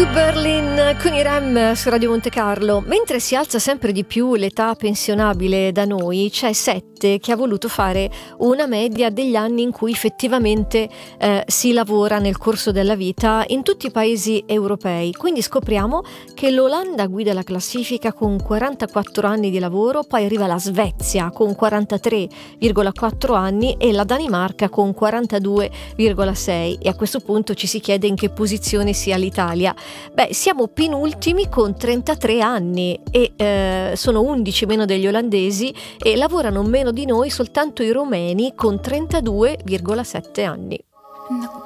Berlin con i Rem su Radio Monte Carlo. Mentre si alza sempre di più l'età pensionabile da noi, c'è Sette che ha voluto fare una media degli anni in cui effettivamente si lavora nel corso della vita in tutti i paesi europei. Quindi scopriamo che l'Olanda guida la classifica con 44 anni di lavoro, poi arriva la Svezia con 43,4 anni e la Danimarca con 42,6, e a questo punto ci si chiede in che posizione sia l'Italia. Siamo penultimi con 33 anni e sono 11 meno degli olandesi, e lavorano meno di noi soltanto i romeni con 32,7 anni.